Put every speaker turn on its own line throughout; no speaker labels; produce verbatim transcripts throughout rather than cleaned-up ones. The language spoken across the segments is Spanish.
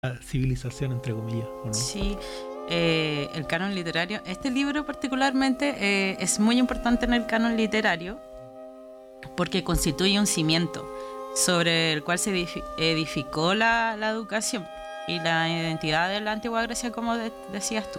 civilización, entre comillas, ¿o no?
Sí, eh, el canon literario. Este libro particularmente eh, es muy importante en el canon literario porque constituye un cimiento sobre el cual se edifi- edificó la, la educación y la identidad de la antigua Grecia, como de- decías tú.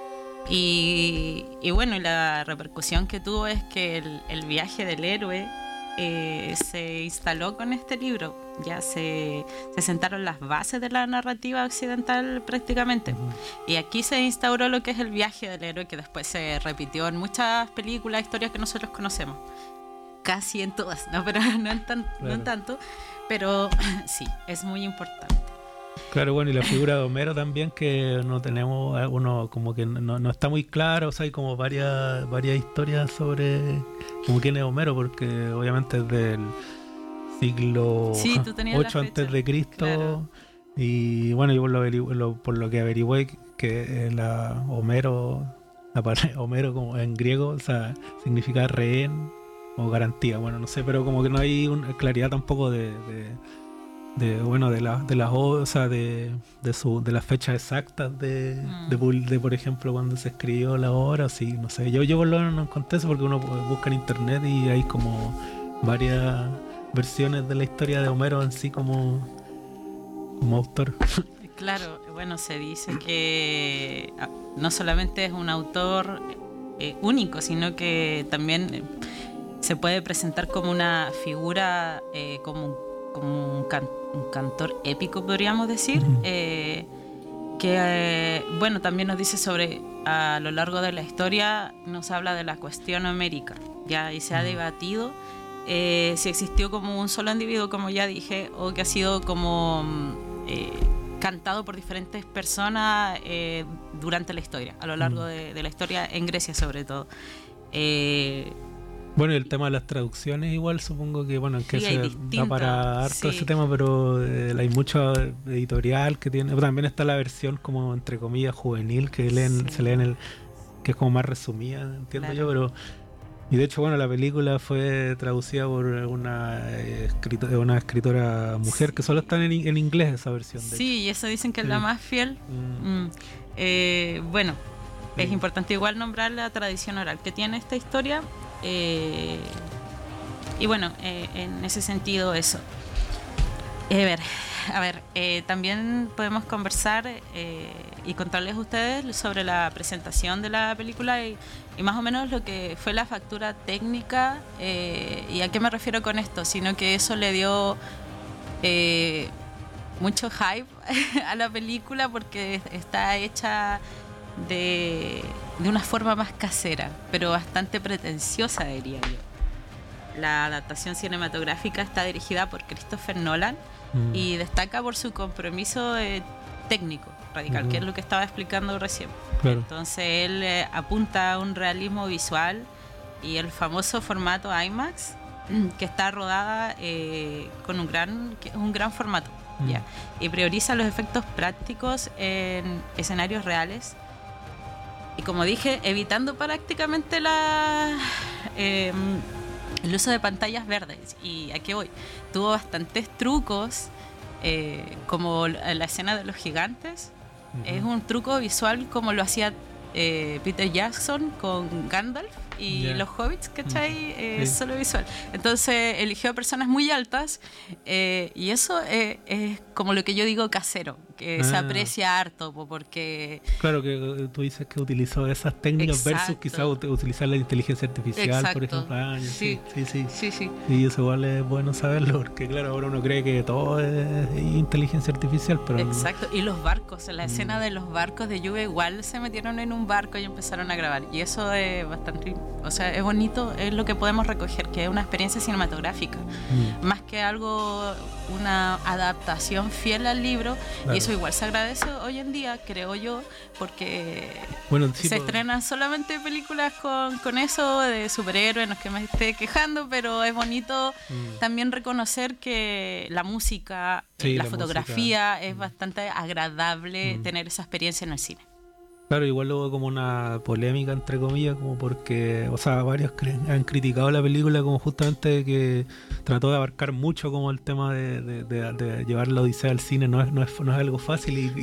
Y, y bueno, y la repercusión que tuvo es que el, el viaje del héroe eh, se instaló con este libro. Ya se, se sentaron las bases de la narrativa occidental prácticamente.
Ujú.
Y aquí se instauró lo que es el viaje del héroe, que después se repitió en muchas películas, historias que nosotros conocemos. Casi en todas, no, pero no en, tan, no en
Claro.
tanto. Pero sí, es muy importante.
Claro, bueno, y la figura de Homero también, que no tenemos, eh, uno como que no, no está muy claro, o sea, hay como varias, varias historias sobre como quién es Homero, porque obviamente es del siglo
Sí, tú tenías la
ocho antes
fecha.
de Cristo,
Claro.
y bueno, yo por lo, averigu- lo- por lo que averigüé, que eh, la Homero, la palabra Homero como en griego, o sea, significa rehén o garantía, bueno, no sé, pero como que no hay una claridad tampoco de, de de bueno de la, de las o o sea, de, de su de las fechas exactas de,
Mm.
de, pul- de, por ejemplo, cuando se escribió la obra, sí, no sé, yo yo por lo menos no encontré eso porque uno busca en internet y hay como varias versiones de la historia de Homero en sí como como autor.
Claro, bueno, se dice que ah, no solamente es un autor eh, único, sino que también eh, se puede presentar como una figura, eh, como, un- como un, can- un cantor épico, podríamos decir,
Ujú.
eh, que, eh, bueno, también nos dice sobre, a lo largo de la historia, nos habla de la cuestión homérica, ya, y se ha
Mm.
debatido eh, si existió como un solo individuo, como ya dije, o que ha sido como mm, eh, cantado por diferentes personas eh, durante la historia, a lo largo
Mm.
de, de la historia en Grecia sobre todo. Eh,
Bueno, y el tema de las traducciones igual supongo que, bueno, es que
Sí, hay
se da
distintas,
para harto
sí.
ese tema, pero eh, hay mucho editorial que tiene. También está la versión como entre comillas juvenil que leen,
Sí.
se lee en el, que es como más resumida, entiendo
Claro.
yo, pero y de hecho, bueno, la película fue traducida por una, eh, escrito- una escritora mujer
Sí.
que solo está en, en inglés esa versión, de
Sí, y eso dicen que es la
Sí.
más fiel.
hecho. Mm,
Mm. Eh, bueno, es
sí.
importante igual nombrar la tradición oral que tiene esta historia. eh, y bueno, eh, en ese sentido eso. Eh, a ver, a ver eh, también podemos conversar eh, y contarles a ustedes sobre la presentación de la película y, y más o menos lo que fue la factura técnica. Eh, ¿y a qué me refiero con esto? Sino que eso le dio eh, mucho hype a la película porque está hecha de, de una forma más casera, pero bastante pretenciosa, diría yo. La adaptación cinematográfica está dirigida por Christopher Nolan
Mm,
y destaca por su compromiso eh, técnico radical,
Ujú.
que es lo que estaba explicando recién.
claro.
Entonces él eh, apunta a un realismo visual y el famoso formato IMAX, que está rodada eh, con un gran, que es un gran formato,
Mm.
¿ya? Y prioriza los efectos prácticos en escenarios reales. Y como dije, evitando prácticamente la, eh, el uso de pantallas verdes. ¿Y a qué voy? Tuvo bastantes trucos, eh, como la escena de los gigantes.
Ujú.
Es un truco visual como lo hacía eh, Peter Jackson con Gandalf y
Ya.
los hobbits, ¿cachai?
Ujú.
Eh,
Sí.
Solo visual. Entonces eligió a personas muy altas eh, y eso eh, es como lo que yo digo casero, que se
Ah.
aprecia harto po, porque...
Claro que eh, tú dices que utilizó esas técnicas versus
Exacto.
quizás ut- utilizar la inteligencia artificial, por
Exacto.
ejemplo. Ah, ya, sí, sí, sí.
Sí, sí.
Y eso igual es bueno saberlo, porque claro, ahora uno cree que todo es inteligencia artificial, pero no.
Exacto, y los barcos, en la
Mm.
escena de los barcos de lluvia igual se metieron en un barco y empezaron a grabar. Y eso es bastante, o sea, es bonito, es lo que podemos recoger, que es una experiencia cinematográfica,
Mm,
más que algo, una adaptación fiel al libro.
Claro.
Y eso igual se agradece hoy en día, creo yo, porque
Bueno, sí,
se
po-
estrenan solamente películas con, con eso de superhéroes, no es que me esté quejando, pero es bonito
mm,
también reconocer que la música,
Sí,
eh, la,
la
fotografía
música.
es
Mm.
bastante agradable
Mm.
tener esa experiencia en el cine.
Claro, igual hubo como una polémica, entre comillas, como porque, o sea, varios cre- han criticado la película como justamente que trató de abarcar mucho como el tema de, de, de, de llevar la Odisea al cine, no es, no es, no es algo fácil y,